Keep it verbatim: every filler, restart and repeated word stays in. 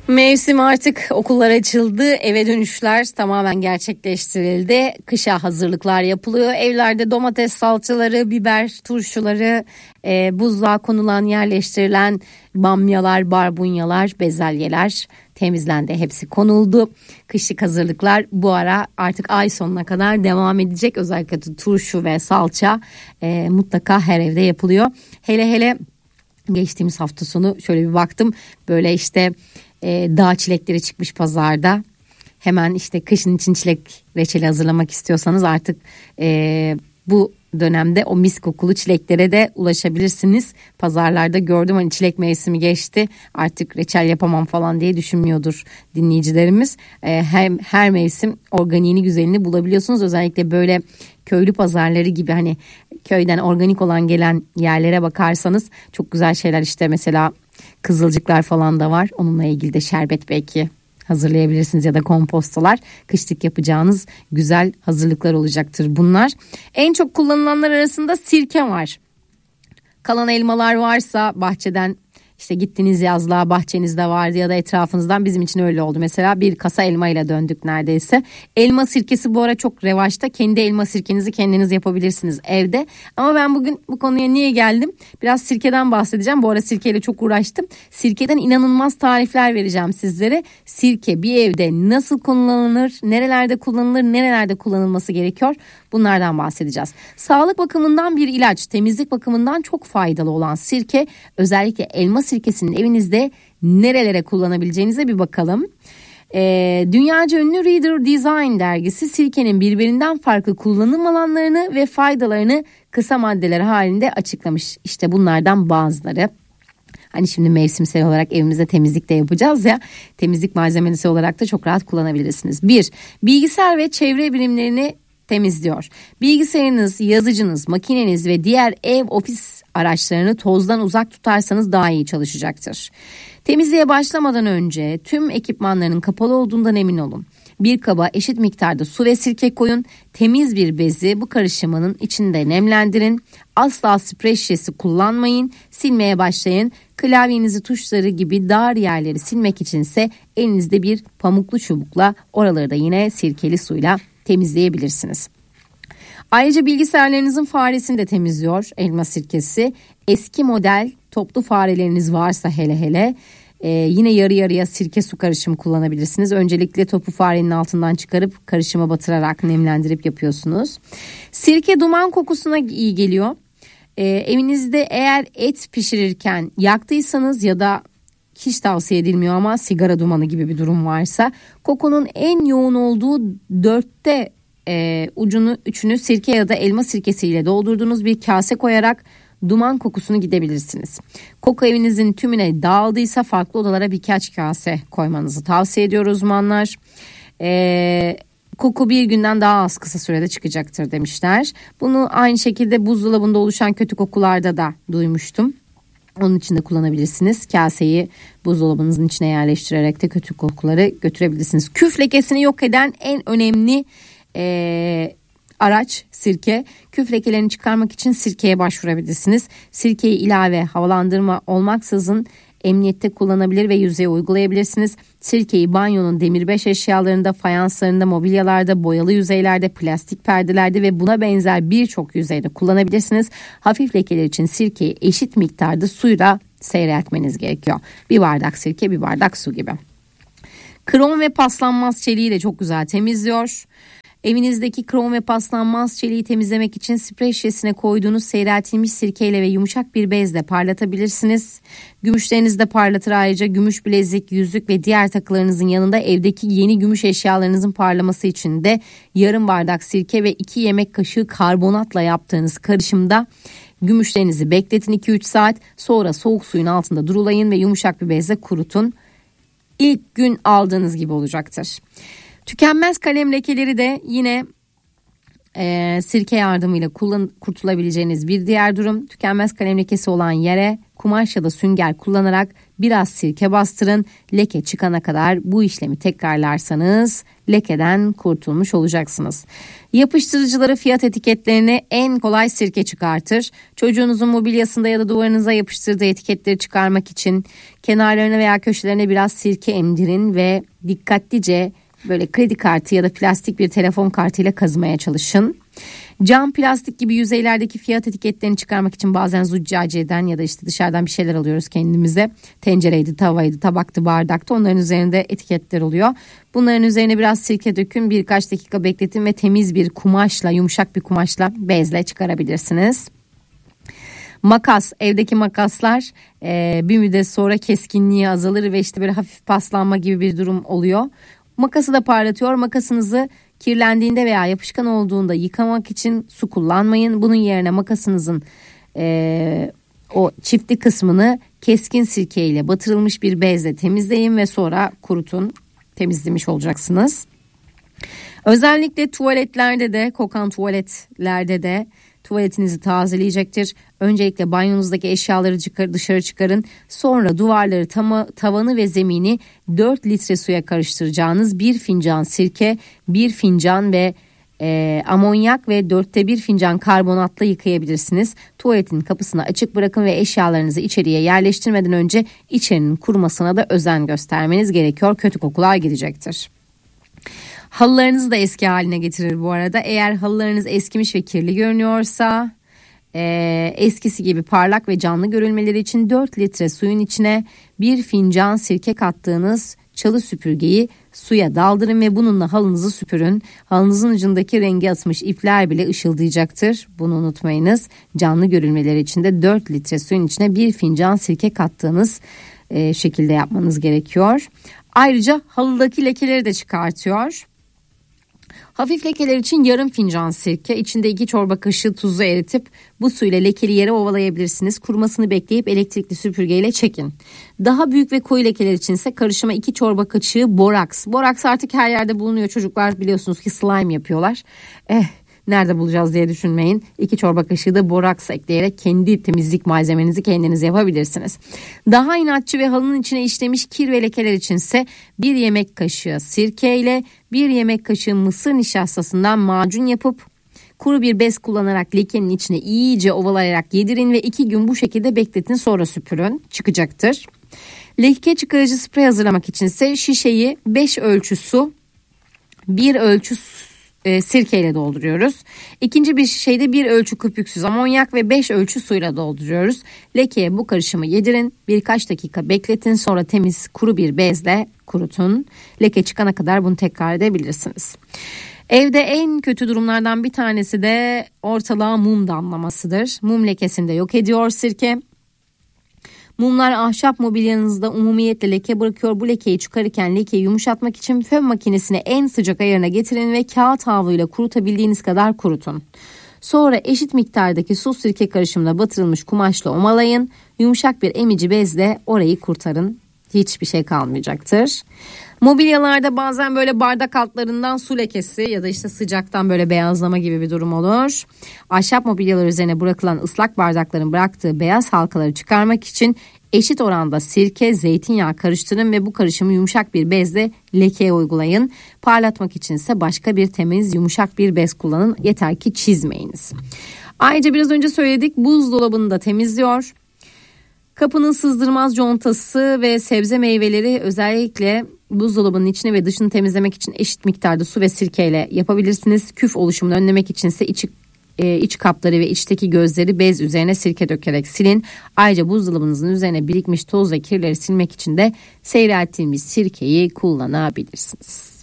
Mevsim artık, okullar açıldı, eve dönüşler tamamen gerçekleştirildi. Kışa hazırlıklar yapılıyor. Evlerde domates salçaları, biber turşuları, e, buzluğa konulan, yerleştirilen bamyalar, barbunyalar, bezelyeler temizlendi. Hepsi konuldu. Kışlık hazırlıklar bu ara artık ay sonuna kadar devam edecek. Özellikle turşu ve salça e, mutlaka her evde yapılıyor. Hele hele geçtiğimiz hafta sonu şöyle bir baktım, böyle işte e, dağ çilekleri çıkmış pazarda. Hemen işte kışın için çilek reçeli hazırlamak istiyorsanız artık e, bu dönemde o mis kokulu çileklere de ulaşabilirsiniz. Pazarlarda gördüm, hani çilek mevsimi geçti, artık reçel yapamam falan diye düşünmüyordur dinleyicilerimiz. E, her, her mevsim organiğini, güzelini bulabiliyorsunuz. Özellikle böyle köylü pazarları gibi, hani köyden organik olan gelen yerlere bakarsanız çok güzel şeyler, işte mesela kızılcıklar falan da var. Onunla ilgili de şerbet belki hazırlayabilirsiniz ya da kompostolar. Kışlık yapacağınız güzel hazırlıklar olacaktır bunlar. En çok kullanılanlar arasında sirke var. Kalan elmalar varsa bahçeden, işte gittiğiniz yazlığa bahçenizde vardı ya da etrafınızdan, bizim için öyle oldu. Mesela bir kasa elma ile döndük neredeyse. Elma sirkesi bu ara çok revaçta. Kendi elma sirkenizi kendiniz yapabilirsiniz evde. Ama ben bugün bu konuya niye geldim? Biraz sirkeden bahsedeceğim. Bu ara sirkeyle çok uğraştım. Sirkeden inanılmaz tarifler vereceğim sizlere. Sirke bir evde nasıl kullanılır, nerelerde kullanılır, nerelerde kullanılması gerekiyor? Bunlardan bahsedeceğiz. Sağlık bakımından bir ilaç, temizlik bakımından çok faydalı olan sirke, özellikle elma sirkesinin evinizde nerelere kullanabileceğinize bir bakalım. Ee, dünyaca ünlü Reader Design dergisi sirkenin birbirinden farklı kullanım alanlarını ve faydalarını kısa maddeler halinde açıklamış. İşte bunlardan bazıları. Hani şimdi mevsimsel olarak evimizde temizlik de yapacağız ya, temizlik malzemesi olarak da çok rahat kullanabilirsiniz. Bir, bilgisayar ve çevre birimlerini temizliyor. Bilgisayarınız, yazıcınız, makineniz ve diğer ev ofis araçlarını tozdan uzak tutarsanız daha iyi çalışacaktır. Temizliğe başlamadan önce tüm ekipmanların kapalı olduğundan emin olun. Bir kaba eşit miktarda su ve sirke koyun. Temiz bir bezi bu karışımının içinde nemlendirin. Asla sprey şişesi kullanmayın. Silmeye başlayın. Klavyenizi, tuşları gibi dar yerleri silmek içinse elinizde bir pamuklu çubukla oraları da yine sirkeli suyla temizleyebilirsiniz. Ayrıca bilgisayarlarınızın faresini de temizliyor elma sirkesi. Eski model toplu fareleriniz varsa hele hele e, yine yarı yarıya sirke su karışımı kullanabilirsiniz. Öncelikle topu farenin altından çıkarıp karışıma batırarak nemlendirip yapıyorsunuz. Sirke duman kokusuna iyi geliyor. E, evinizde eğer et pişirirken yaktıysanız ya da hiç tavsiye edilmiyor ama sigara dumanı gibi bir durum varsa, kokunun en yoğun olduğu dörtte e, ucunu üçünü sirke ya da elma sirkesiyle doldurduğunuz bir kase koyarak duman kokusunu gidebilirsiniz. Koku evinizin tümüne dağıldıysa farklı odalara birkaç kase koymanızı tavsiye ediyor uzmanlar. E, koku bir günden daha az kısa sürede çıkacaktır demişler. Bunu aynı şekilde buzdolabında oluşan kötü kokularda da duymuştum. Onun için de kullanabilirsiniz. Kaseyi buzdolabınızın içine yerleştirerek de kötü kokuları götürebilirsiniz. Küf lekesini yok eden en önemli e, araç sirke. Küf lekelerini çıkarmak için sirkeye başvurabilirsiniz. Sirkeyi ilave havalandırma olmaksızın emniyette kullanabilir ve yüzeye uygulayabilirsiniz. Sirkeyi banyonun demirbaş eşyalarında, fayanslarında, mobilyalarda, boyalı yüzeylerde, plastik perdelerde ve buna benzer birçok yüzeyde kullanabilirsiniz. Hafif lekeler için sirkeyi eşit miktarda suyla seyreltmeniz gerekiyor. Bir bardak sirke, bir bardak su gibi. Krom ve paslanmaz çeliği de çok güzel temizliyor. Evinizdeki krom ve paslanmaz çeliği temizlemek için sprey şişesine koyduğunuz seyreltilmiş sirkeyle ve yumuşak bir bezle parlatabilirsiniz. Gümüşlerinizi de parlatır. Ayrıca gümüş bilezik, yüzük ve diğer takılarınızın yanında evdeki yeni gümüş eşyalarınızın parlaması için de yarım bardak sirke ve iki yemek kaşığı karbonatla yaptığınız karışımda gümüşlerinizi bekletin iki üç saat. Sonra soğuk suyun altında durulayın ve yumuşak bir bezle kurutun. İlk gün aldığınız gibi olacaktır. Tükenmez kalem lekeleri de yine e, sirke yardımıyla kullan, kurtulabileceğiniz bir diğer durum. Tükenmez kalem lekesi olan yere kumaş ya da sünger kullanarak biraz sirke bastırın. Leke çıkana kadar bu işlemi tekrarlarsanız lekeden kurtulmuş olacaksınız. Yapıştırıcıları, fiyat etiketlerini en kolay sirke çıkartır. Çocuğunuzun mobilyasında ya da duvarınıza yapıştırdığı etiketleri çıkarmak için kenarlarına veya köşelerine biraz sirke emdirin ve dikkatlice böyle kredi kartı ya da plastik bir telefon kartıyla kazımaya çalışın. Cam, plastik gibi yüzeylerdeki fiyat etiketlerini çıkarmak için bazen züccaciyeden ya da işte dışarıdan bir şeyler alıyoruz kendimize. Tencereydi, tavaydı, tabaktı, bardaktı. Onların üzerinde etiketler oluyor. Bunların üzerine biraz sirke dökün, birkaç dakika bekletin ve temiz bir kumaşla, yumuşak bir kumaşla, bezle çıkarabilirsiniz. Makas, evdeki makaslar e, bir müddet sonra keskinliği azalır ve işte böyle hafif paslanma gibi bir durum oluyor. Makası da parlatıyor. Makasınızı kirlendiğinde veya yapışkan olduğunda yıkamak için su kullanmayın. Bunun yerine makasınızın e, o çifti kısmını keskin sirke ile batırılmış bir bezle temizleyin ve sonra kurutun. Temizlemiş olacaksınız. Özellikle tuvaletlerde de, kokan tuvaletlerde de tuvaletinizi tazeleyecektir. Öncelikle banyonuzdaki eşyaları çıkar, dışarı çıkarın. Sonra duvarları, tama, tavanı ve zemini dört litre suya karıştıracağınız bir fincan sirke, bir fincan ve e, amonyak ve dörtte bir fincan karbonatla yıkayabilirsiniz. Tuvaletin kapısını açık bırakın ve eşyalarınızı içeriye yerleştirmeden önce içerinin kurumasına da özen göstermeniz gerekiyor. Kötü kokular gidecektir. Halılarınızı da eski haline getirir bu arada. Eğer halılarınız eskimiş ve kirli görünüyorsa e, eskisi gibi parlak ve canlı görülmeleri için dört litre suyun içine bir fincan sirke kattığınız çalı süpürgeyi suya daldırın ve bununla halınızı süpürün. Halınızın ucundaki rengi atmış ipler bile ışıldayacaktır. Bunu unutmayınız. Canlı görülmeleri için de dört litre suyun içine bir fincan sirke kattığınız e, şekilde yapmanız gerekiyor. Ayrıca halıdaki lekeleri de çıkartıyor. Hafif lekeler için yarım fincan sirke, içinde iki çorba kaşığı tuzu eritip bu suyla lekeli yere ovalayabilirsiniz. Kurumasını bekleyip elektrikli süpürgeyle çekin. Daha büyük ve koyu lekeler içinse karışıma iki çorba kaşığı boraks. Boraks artık her yerde bulunuyor. Çocuklar biliyorsunuz ki slime yapıyorlar. Eh, nerede bulacağız diye düşünmeyin. iki çorba kaşığı da boraks ekleyerek kendi temizlik malzemenizi kendiniz yapabilirsiniz. Daha inatçı ve halının içine işlemiş kir ve lekeler içinse bir yemek kaşığı sirke ile bir yemek kaşığı mısır nişastasından macun yapıp kuru bir bez kullanarak lekenin içine iyice ovalayarak yedirin ve iki gün bu şekilde bekletin, sonra süpürün, çıkacaktır. Leke çıkarıcı sprey hazırlamak içinse şişeyi beş ölçü su, bir ölçü e, sirkeyle dolduruyoruz. İkinci bir şişeyi de bir ölçü köpüksüz amonyak ve beş ölçü suyla dolduruyoruz. Lekeye bu karışımı yedirin, birkaç dakika bekletin, sonra temiz kuru bir bezle kurutun. Leke çıkana kadar bunu tekrar edebilirsiniz. Evde en kötü durumlardan bir tanesi de ortalığa mum damlamasıdır. Mum lekesini de yok ediyor sirke. Mumlar ahşap mobilyanızda umumiyetle leke bırakıyor. Bu lekeyi çıkarırken lekeyi yumuşatmak için fön makinesini en sıcak ayarına getirin ve kağıt havluyla kurutabildiğiniz kadar kurutun. Sonra eşit miktardaki su sirke karışımına batırılmış kumaşla omalayın. Yumuşak bir emici bezle orayı kurtarın. Hiçbir şey kalmayacaktır. Mobilyalarda bazen böyle bardak altlarından su lekesi ya da işte sıcaktan böyle beyazlama gibi bir durum olur. Ahşap mobilyalar üzerine bırakılan ıslak bardakların bıraktığı beyaz halkaları çıkarmak için eşit oranda sirke, zeytinyağı karıştırın ve bu karışımı yumuşak bir bezle lekeye uygulayın. Parlatmak içinse başka bir temiz yumuşak bir bez kullanın. Yeter ki çizmeyiniz. Ayrıca biraz önce söyledik, buzdolabını da temizliyor. Kapının sızdırmaz contası ve sebze meyveleri özellikle buzdolabının içini ve dışını temizlemek için eşit miktarda su ve sirkeyle yapabilirsiniz. Küf oluşumunu önlemek içinse iç, e, iç kapları ve içteki gözleri bez üzerine sirke dökerek silin. Ayrıca buzdolabınızın üzerine birikmiş toz ve kirleri silmek için de seyreltilmiş sirkeyi kullanabilirsiniz.